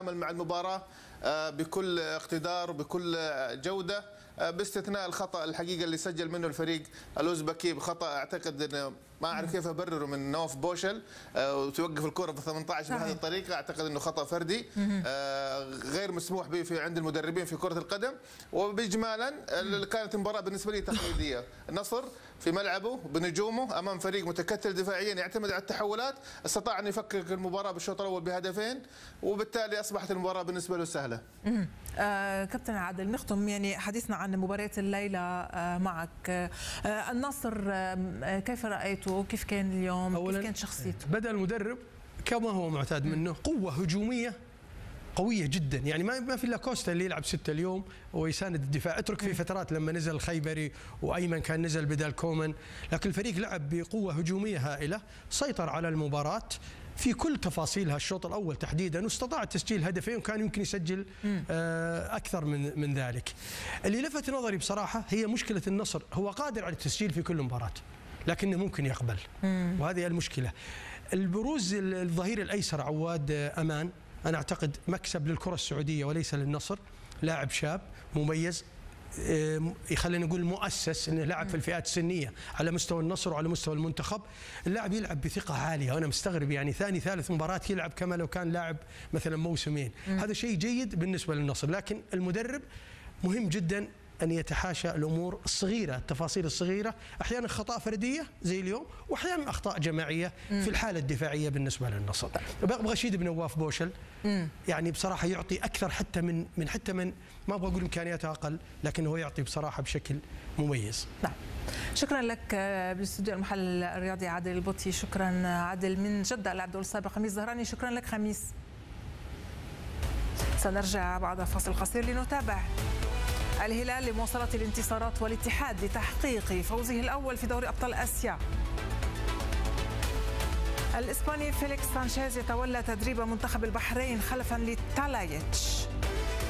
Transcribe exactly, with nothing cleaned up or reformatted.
مع المباراة بكل اقتدار وبكل جودة باستثناء الخطأ الحقيقة اللي سجل منه الفريق الأوزبكي بخطأ أعتقد أنه ما أعرف كيف أبرره من نواف بوشل وتوقف الكرة في ثمانية عشر بهذه الطريقة. أعتقد أنه خطأ فردي غير مسموح به في عند المدربين في كرة القدم. وبإجمالا كانت المباراة بالنسبة لي تقليدية. النصر في ملعبه بنجومه أمام فريق متكتل دفاعيا يعتمد على التحولات استطاع أن يفكك المباراة بالشوط الأول بهدفين وبالتالي أصبحت المباراة بالنسبة له سهلة. آه كابتن عادل، نختم يعني حديثنا عن مباراة الليلة آه معك. آه النصر آه كيف رأيته؟ كيف كان اليوم؟ كيف كانت شخصيته؟ بدأ المدرب كما هو معتاد منه، قوة هجومية قوية جدا، يعني ما ما في الا كوستا اللي يلعب ستة اليوم ويساند الدفاع. اترك في فترات لما نزل الخيبري وايمن كان نزل بدال كومن، لكن الفريق لعب بقوة هجومية هائلة، سيطر على المباراة في كل تفاصيلها الشوط الاول تحديدا، واستطاع تسجيل هدفين وكان يمكن يسجل اكثر من من ذلك. اللي لفت نظري بصراحة هي مشكلة النصر، هو قادر على التسجيل في كل مباراة لكنه ممكن يقبل، وهذه المشكلة. البروز الظهير الايسر عواد امان أنا أعتقد مكسب للكرة السعودية وليس للنصر، لاعب شاب مميز خلينا نقول مؤسس، انه لعب في الفئات السنيه على مستوى النصر وعلى مستوى المنتخب. اللاعب يلعب بثقه عاليه وانا مستغرب يعني ثاني ثالث مباراه يلعب كما لو كان لاعب مثلا موسمين. هذا شيء جيد بالنسبه للنصر، لكن المدرب مهم جدا أن يتحاشى الأمور الصغيرة، التفاصيل الصغيرة، أحيانا خطأ فردية زي اليوم وأحيانا أخطاء جماعية في الحالة الدفاعية بالنسبة للنصر. أبغى أشيد بنواف بوشل، يعني بصراحة يعطي أكثر حتى من من حتى من ما أبغى أقول إمكانياته أقل، لكن هو يعطي بصراحة بشكل مميز. نعم. شكرا لك بالاستوديو المحلل الرياضي عادل البطي. شكرا عادل من جدة العبد السابق خميس زهراني. شكرا لك خميس. سنرجع بعد فاصل قصير لنتابع الهلال لمواصلة الانتصارات والاتحاد لتحقيق فوزه الأول في دوري أبطال آسيا. الإسباني فيليكس سانشيز يتولى تدريب منتخب البحرين خلفا لتالايتش.